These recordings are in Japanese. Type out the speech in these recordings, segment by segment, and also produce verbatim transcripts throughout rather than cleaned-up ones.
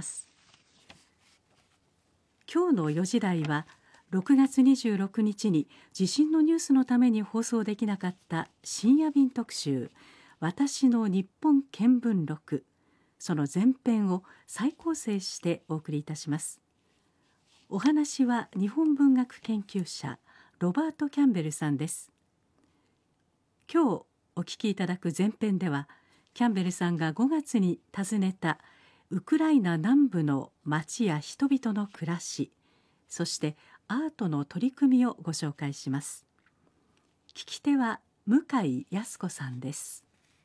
ます。今日のよじ台はろくがつにじゅうろくにちに地震のニュースのために放送できなかった深夜便特集、私の日本見聞録、その前編を再構成してお送りいたします。お話は日本文学研究者ロバート・キャンベルさんです。今日お聞きいただく前編では、キャンベルさんがごがつに訪ねたウクライナ南部の町や人々の暮らし、そしてアートの取り組みをご紹介します。聞き手は向井康子さんです。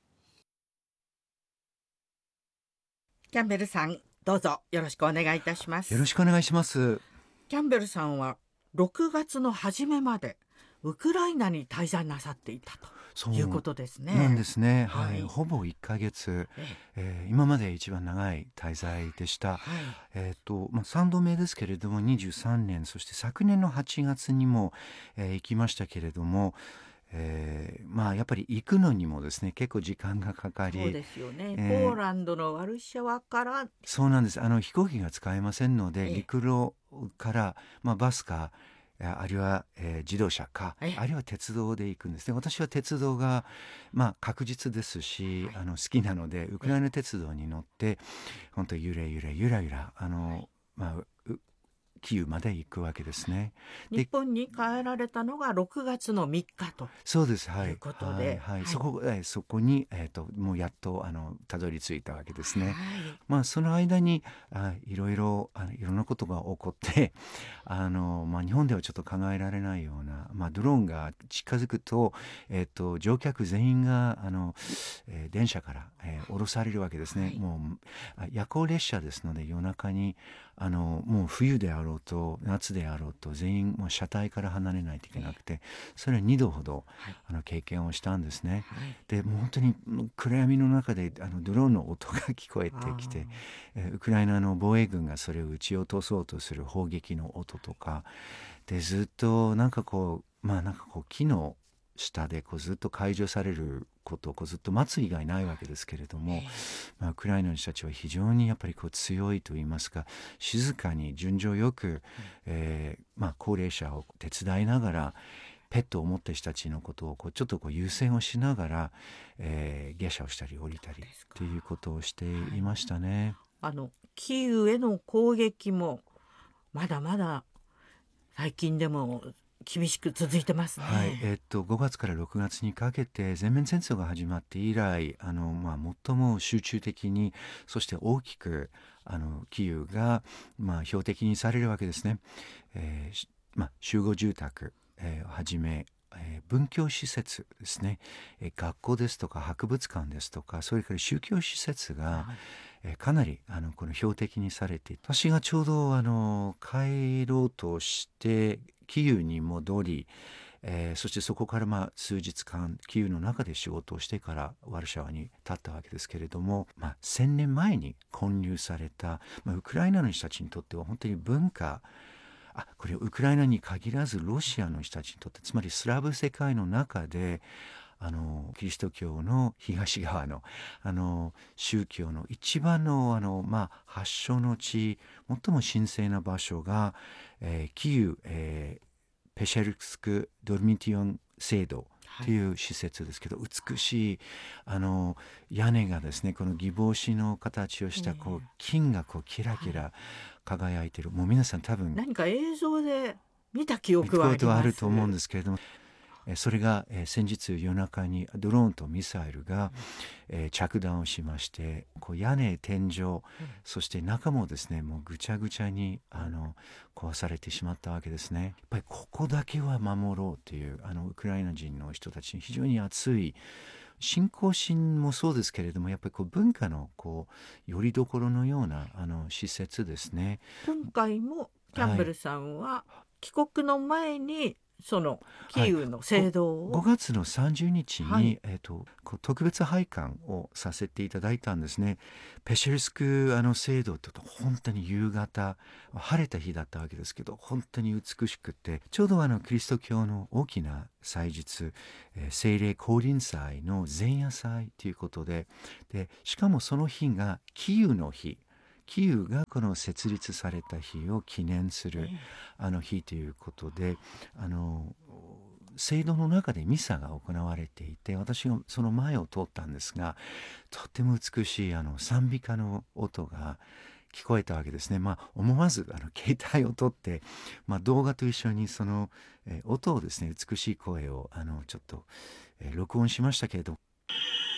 キャンベルさん、どうぞよろしくお願いいたします。 よろしくお願いします。 キャンベルさんはろくがつの初めまでウクライナに滞在なさっていたということですね。 なんですね、はいはい、 ほぼいっかげつ、 ええー、今まで一番長い滞在でした。 はい、 えーとまあ、さんどめですけれどもにじゅうさんねん、そして昨年のはちがつにも、えー、行きましたけれども、えーまあ、やっぱり行くのにもですね結構時間がかかり、 そうですよね、 えーポーランドのワルシャワからそうなんです。あの飛行機が使えませんので、 ええ陸路から、まあ、バスかあるいは、えー自動車か、 ええあるいは鉄道で行くんですね。私は鉄道が、まあ、確実ですし、 はいあの好きなのでウクライナ鉄道に乗って本当ゆれゆれゆらゆらあの、 はいまあ、うキーウまで行くわけですね。で日本に帰られたのがろくがつのみっかとそうです、はい、 いうことで、 はいはいはいそこ、えーそこに、えーと、もうやっとあのたどり着いたわけですね。 はいまあ、その間にあいろいろあいろんなことが起こってあの、まあ、日本ではちょっと考えられないような、まあ、ドローンが近づくと、えっと、乗客全員があの、えー電車から、えー降ろされるわけですね。 はいもうあ夜行列車ですので夜中にあのもう冬であろうと夏であろうと全員もう車体から離れないといけなくて、それはにどほどはいあの経験をしたんですね。 はいでもう本当に暗闇の中であのドローンの音が聞こえてきて、えーウクライナの防衛軍がそれを撃ち落とそうとする砲撃の音とかで、ずっとなんかこうまあなんかこう木の下でこうずっと解除されることをこうずっと待つ以外ないわけですけれども、まあ、ウクライナの人たちは非常にやっぱりこう強いと言いますか、静かに順序よく、えーまあ、高齢者を手伝いながらペットを持った人たちのことをこうちょっとこう優先をしながら、えー、下車をしたり降りたりっていうことをしていましたね。 あのキーウへの攻撃もまだまだ最近でも厳しく続いてますね。 はいえっとごがつからろくがつにかけて全面戦争が始まって以来あの、まあ、最も集中的にそして大きくあのキーウが、まあ、標的にされるわけですね。えーしまあ、集合住宅、えーをはじめえー文教施設ですね、えー学校ですとか博物館ですとかそれから宗教施設が、 はいえーかなりあのこの標的にされていて、私がちょうどあの帰ろうとしてキーウに戻り、えーそしてそこからまあ数日間キーウの中で仕事をしてからワルシャワに立ったわけですけれども、まあ、せんねんまえに建立された、まあ、ウクライナの人たちにとっては本当に文化あこれウクライナに限らずロシアの人たちにとってつまりスラブ世界の中であのキリスト教の東側のあの宗教の一番のあの、まあ、発祥の地最も神聖な場所が、えーキーウ、えーペシェルスク・ドルミティオン聖堂という施設ですけど、美しいあの屋根がですねこのギボウシの形をしたこう金がこうキラキラ輝いてる、もう皆さん多分何か映像で見た記見憶はあります。 たことはあると思うんですけれども、えそれが、えー先日夜中にドローンとミサイルが、えー着弾をしまして、こう屋根天井、そして中もですねもうぐちゃぐちゃにあの壊されてしまったわけですね。やっぱりここだけは守ろうというあのウクライナ人の人たちに非常に熱い信仰心もそうですけれども、やっぱりこう文化のこう拠り所のようなあの施設ですね。 今回もキャンベルさんは帰国の前にそのキーウの聖堂を、 ごがつのさんじゅうにちに、 はいえー、とこう特別拝観をさせていただいたんですね。ペシェルスクあの聖堂って本当に夕方晴れた日だったわけですけど本当に美しくて、ちょうどあのキリスト教の大きな祭日、えー聖霊降臨祭の前夜祭ということで、でしかもその日がキーウの日、 キーウがこの設立された日を記念するえあの日ということで、あの聖堂の中でミサが行われていて、私がその前を通ったんですが、とっても美しいあの賛美歌の音が聞こえたわけですね。まあ、思わずあの携帯を撮って、まあ、動画と一緒にその、えー音をですね、美しい声をあのちょっと、えー録音しましたけれど、